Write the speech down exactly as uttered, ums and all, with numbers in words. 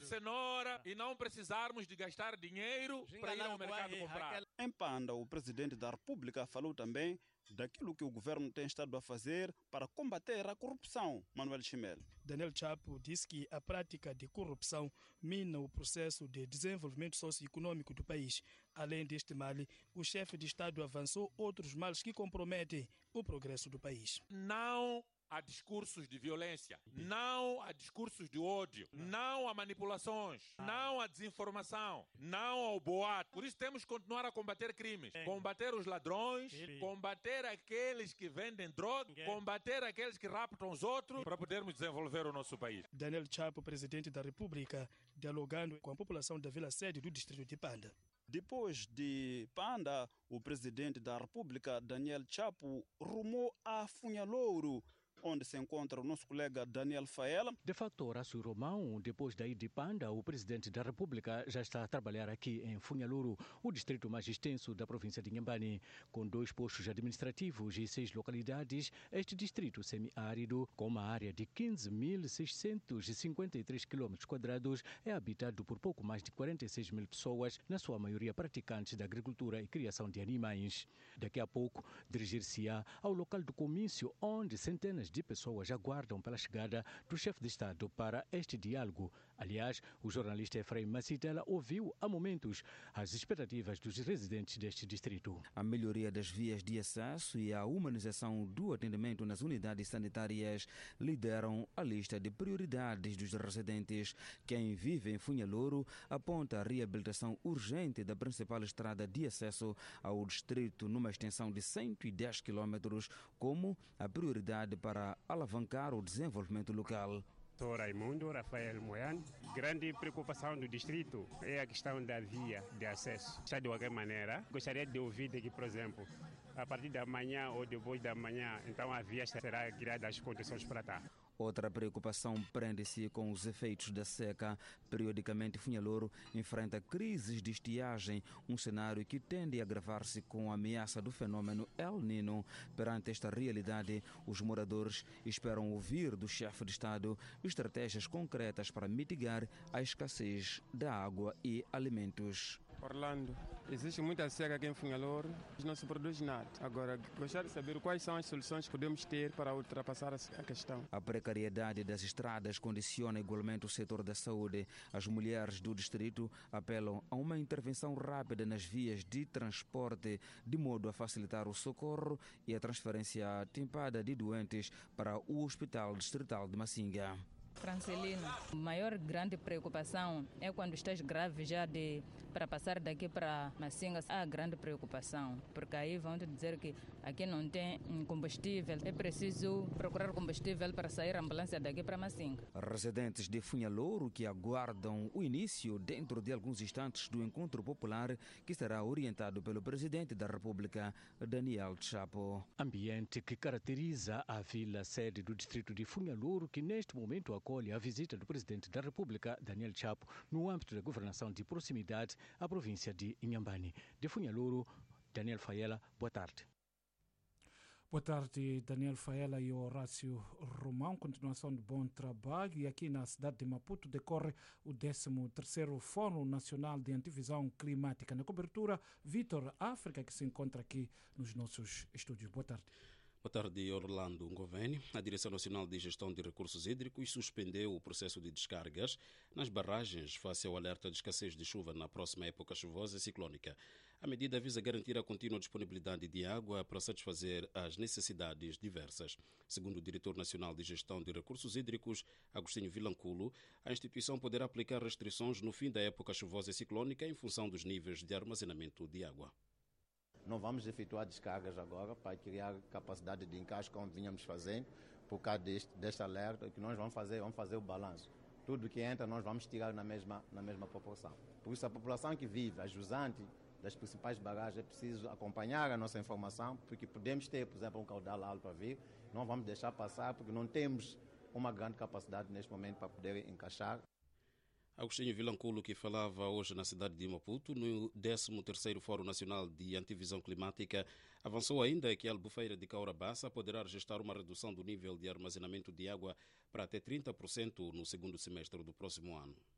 cenoura e não precisarmos de gastar dinheiro para ir ao mercado comprar. Em Panda, o presidente da República falou também daquilo que o governo tem estado a fazer para combater a corrupção. Manuel Chimel. Daniel Chapo disse que a prática de corrupção mina o processo de desenvolvimento socioeconômico do país. Além deste mal, o chefe de Estado avançou outros males que comprometem o progresso do país. Não há discursos de violência, não há discursos de ódio, não há manipulações, não há desinformação, não há o boato. Por isso temos que continuar a combater crimes, combater os ladrões, combater aqueles que vendem droga, combater aqueles que raptam os outros para podermos desenvolver o nosso país. Daniel Chapo, presidente da República, dialogando com a população da Vila Sede do distrito de Panda. Depois de Panda, o presidente da República, Daniel Chapo, rumou a Funhalouro, onde se encontra o nosso colega Daniel Faela. De facto, Horácio Romão, depois da ida de Panda, o presidente da República já está a trabalhar aqui em Funhalouro, o distrito mais extenso da província de Inhambane. Com dois postos administrativos e seis localidades, este distrito semiárido, com uma área de quinze mil seiscentos e cinquenta e três quilômetros quadrados, é habitado por pouco mais de quarenta e seis mil pessoas, na sua maioria praticantes da agricultura e criação de animais. Daqui a pouco, dirigir-se-á ao local do comício, onde centenas de pessoas aguardam pela chegada do chefe de Estado para este diálogo. Aliás, o jornalista Efraim Macitela ouviu há momentos as expectativas dos residentes deste distrito. A melhoria das vias de acesso e a humanização do atendimento nas unidades sanitárias lideram a lista de prioridades dos residentes. Quem vive em Funhalouro aponta a reabilitação urgente da principal estrada de acesso ao distrito numa extensão de cento e dez quilômetros como a prioridade para alavancar o desenvolvimento local. Sou Raimundo Rafael Moiano. Grande preocupação do distrito é a questão da via de acesso. De qualquer maneira, gostaria de ouvir que, por exemplo, a partir da manhã ou depois da manhã, então a via será criada as condições para estar. Outra preocupação prende-se com os efeitos da seca. Periodicamente, Funhalouro enfrenta crises de estiagem, um cenário que tende a agravar-se com a ameaça do fenômeno El Niño. Perante esta realidade, os moradores esperam ouvir do chefe de Estado estratégias concretas para mitigar a escassez da água e alimentos. Orlando, existe muita seca aqui em Funhalouro, não se produz nada. Agora, gostaria de saber quais são as soluções que podemos ter para ultrapassar a questão. A precariedade das estradas condiciona igualmente o setor da saúde. As mulheres do distrito apelam a uma intervenção rápida nas vias de transporte, de modo a facilitar o socorro e a transferência tempada de doentes para o Hospital Distrital de Massinga. Francelino, a maior grande preocupação é quando estás grave já de, para passar daqui para Massinga. Há grande preocupação, porque aí vão te dizer que aqui não tem combustível. É preciso procurar combustível para sair a ambulância daqui para Massinga. Residentes de Funhalouro que aguardam o início dentro de alguns instantes do encontro popular que será orientado pelo presidente da República, Daniel Chapo. Ambiente que caracteriza a vila sede do distrito de Funhalouro, que neste momento acolhe a visita do presidente da República, Daniel Chapo, no âmbito da governação de proximidade à província de Inhambane. De Funhalouro, Daniel Faela, boa tarde. Boa tarde, Daniel Faela e Horácio Romão. Continuação de bom trabalho. E aqui na cidade de Maputo decorre o décimo terceiro Fórum Nacional de Antivisão Climática. Na cobertura, Vitor África, que se encontra aqui nos nossos estúdios. Boa tarde. Boa tarde, Orlando Ngoveni. A Direção Nacional de Gestão de Recursos Hídricos suspendeu o processo de descargas nas barragens face ao alerta de escassez de chuva na próxima época chuvosa e ciclónica. A medida visa garantir a contínua disponibilidade de água para satisfazer as necessidades diversas. Segundo o Diretor Nacional de Gestão de Recursos Hídricos, Agostinho Vilanculo, a instituição poderá aplicar restrições no fim da época chuvosa e ciclónica em função dos níveis de armazenamento de água. Não vamos efetuar descargas agora para criar capacidade de encaixe como vínhamos fazendo, por causa deste, deste alerta. O que nós vamos fazer, vamos fazer o balanço. Tudo que entra nós vamos tirar na mesma, na mesma proporção. Por isso a população que vive, a jusante das principais barragens, é preciso acompanhar a nossa informação, porque podemos ter, por exemplo, um caudal alto para vir, não vamos deixar passar, porque não temos uma grande capacidade neste momento para poder encaixar. Agostinho Vilanculo, que falava hoje na cidade de Maputo, no décimo terceiro Fórum Nacional de Antivisão Climática, avançou ainda que a Albufeira de Caurabassa poderá registrar uma redução do nível de armazenamento de água para até trinta por cento no segundo semestre do próximo ano.